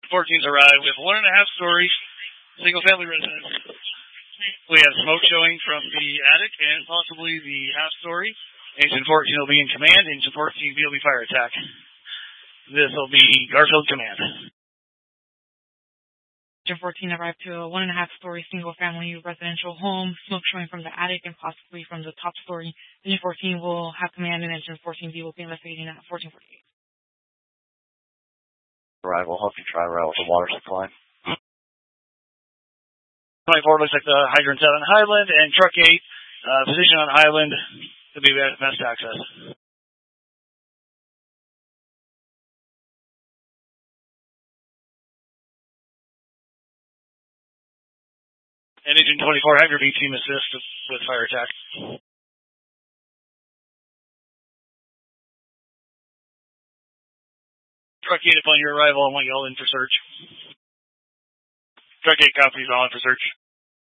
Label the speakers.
Speaker 1: 14's arrived with 1.5-story single-family residence. We have smoke showing from the attic and possibly the half-story. Agent 14 will be in command. Agent 14 will be fire attack. This will be Garfield command.
Speaker 2: Agent 14 arrived to a 1.5-story single-family residential home. Smoke showing from the attic and possibly from the top story. Agent 14 will have command, and Agent 14B will be investigating at 1448.
Speaker 3: Arrival, help you try route with the water supply.
Speaker 1: 24 looks like the hydrant's out on Highland, and truck 8, position on Highland to be best access. And Agent 24, have your B team assist with fire attack. Truck 8, upon your arrival, I want you all in for search. Truck 8 copies, all in for search.